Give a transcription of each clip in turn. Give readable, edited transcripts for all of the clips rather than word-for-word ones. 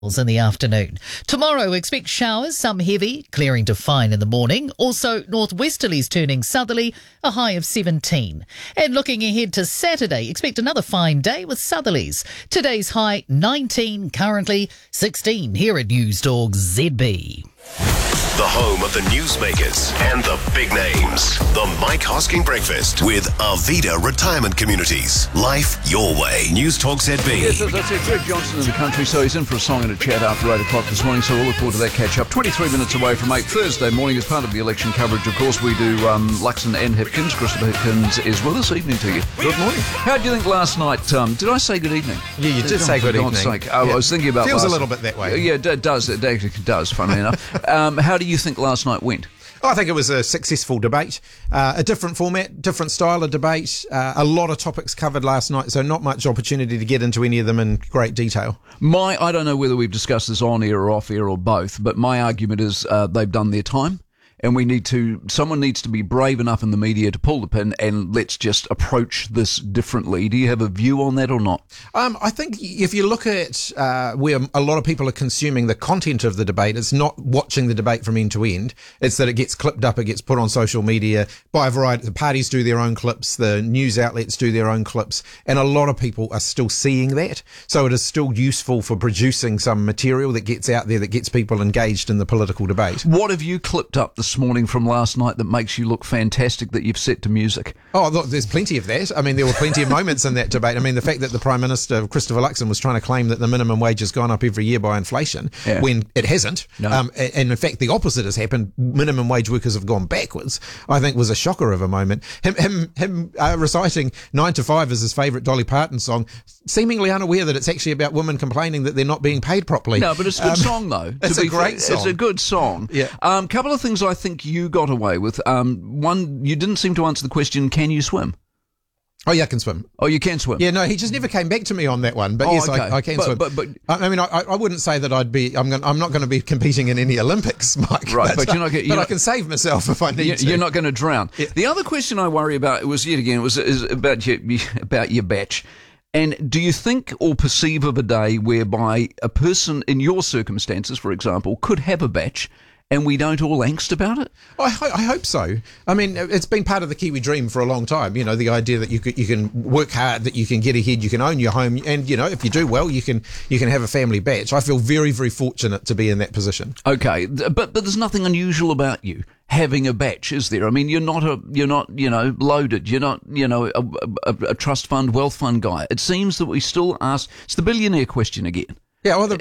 in the afternoon. Tomorrow, expect showers, some heavy, clearing to fine in the morning. Also, northwesterlies turning southerly, a high of 17. And looking ahead to Saturday, expect another fine day with southerlies. Today's high 19, currently 16 here at Newstalk ZB. The home of the newsmakers and the big names. The Mike Hosking Breakfast with Arvida Retirement Communities. Life your way. Newstalk ZB. Yes, as I said, Greg Johnson in the country, so he's in for a song and a chat after 8 o'clock this morning, so we'll look forward to that catch-up. 23 minutes away from 8 Thursday morning as part of the election coverage. Of course, we do Luxon and Hipkins. Christopher Hipkins is with us. Evening to you. Good morning. How do you think last night, did I say good evening? Yeah, you did say good evening. For God's sake. I was thinking about Feels a little bit that way. Yeah, it does. It actually does, funnily enough. How do you think last night went? I think it was a successful debate, a different format, different style of debate, a lot of topics covered last night, so not much opportunity to get into any of them in great detail. I don't know whether we've discussed this on air or off air or both, but my argument is they've done their time. And someone needs to be brave enough in the media to pull the pin and let's just approach this differently. Do you have a view on that or not? I think if you look at where a lot of people are consuming the content of the debate, it's not watching the debate from end to end. It's that it gets clipped up, it gets put on social media by a variety. The parties do their own clips, the news outlets do their own clips, and a lot of people are still seeing that. So it is still useful for producing some material that gets out there, that gets people engaged in the political debate. What have you clipped up this morning from last night that makes you look fantastic that you've set to music? Oh, look, there's plenty of that. I mean, there were plenty of moments in that debate. I mean, the fact that the Prime Minister, Christopher Luxon, was trying to claim that the minimum wage has gone up every year by inflation when it hasn't. No. And in fact, the opposite has happened. Minimum wage workers have gone backwards, I think was a shocker of a moment. Him reciting 9 to 5 as his favourite Dolly Parton song, seemingly unaware that it's actually about women complaining that they're not being paid properly. No, but it's a good song, though. It's a great song. It's a good song. Yeah. Couple of things I think you got away with. One, you didn't seem to answer the question, can you swim? Oh, yeah, I can swim. Oh, you can swim? Yeah, no, he just never came back to me on that one. But yes, okay. I can swim. But I mean, I wouldn't say that I'm not going to be competing in any Olympics, Mike. Right, but I can save myself if I need to. You're not going to drown. Yeah. The other question I worry about is about your batch. And do you think or perceive of a day whereby a person in your circumstances, for example, could have a batch and we don't all angst about it? I hope so. I mean, it's been part of the Kiwi dream for a long time. You know, the idea that you can work hard, that you can get ahead, you can own your home, and you know, if you do well, you can have a family batch. I feel very, very fortunate to be in that position. Okay, but there's nothing unusual about you having a batch, is there? I mean, you're not loaded. You're not a trust fund, wealth fund guy. It seems that we still ask. It's the billionaire question again. Yeah, well,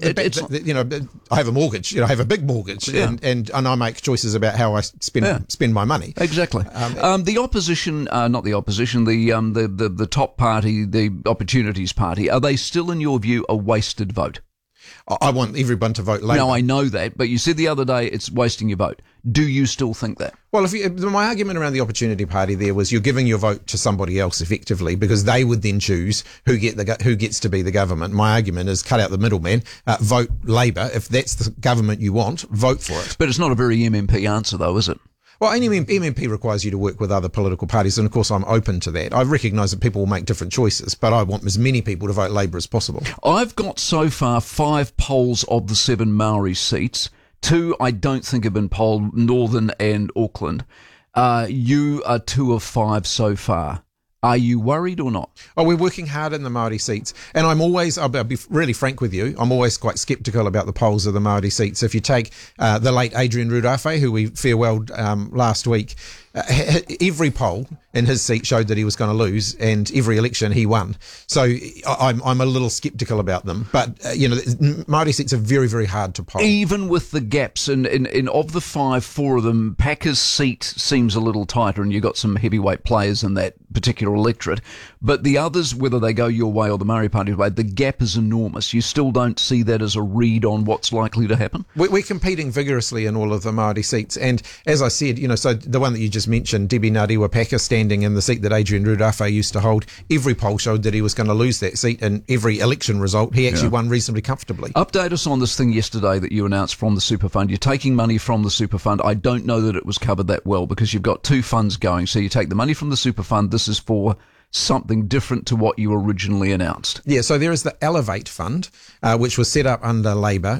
I have a mortgage. I have a big mortgage, and I make choices about how I spend my money. Exactly. The opposition, not the opposition, the top party, the Opportunities Party, are they still, in your view, a wasted vote? I want everyone to vote Labour. No, I know that, but you said the other day it's wasting your vote. Do you still think that? Well, my argument around the Opportunity Party there was you're giving your vote to somebody else effectively because they would then choose who gets to be the government. My argument is cut out the middleman, vote Labour. If that's the government you want, vote for it. But it's not a very MMP answer though, is it? Well, MMP requires you to work with other political parties, and of course I'm open to that. I recognise that people will make different choices, but I want as many people to vote Labour as possible. I've got so far 5 polls of the 7 Maori seats. 2 I don't think have been polled, Northern and Auckland. You are 2 of 5 so far. Are you worried or not? Oh, we're working hard in the Māori seats. And I'll be really frank with you, I'm always quite sceptical about the polls of the Māori seats. If you take the late Adrian Rudawhai, who we farewelled last week, every poll in his seat showed that he was going to lose, and every election he won. So I'm a little sceptical about them. But, Māori seats are very, very hard to poll. Even with the gaps, and of the 5, 4 of them, Packer's seat seems a little tighter, and you've got some heavyweight players in that particular electorate. But the others, whether they go your way or the Māori Party's way, the gap is enormous. You still don't see that as a read on what's likely to happen? We're competing vigorously in all of the Māori seats. And as I said, so the one that you just mentioned, Debbie Ngārewa Packer, standing in the seat that Adrian Rudawhai used to hold, every poll showed that he was going to lose that seat, and every election result he actually won reasonably comfortably. Update us on this thing yesterday that you announced from the super fund. You're taking money from the super fund. I don't know that it was covered that well because you've got 2 funds going. So you take the money from the super fund. This is for something different to what you originally announced? Yeah, so there is the Elevate Fund, which was set up under Labor,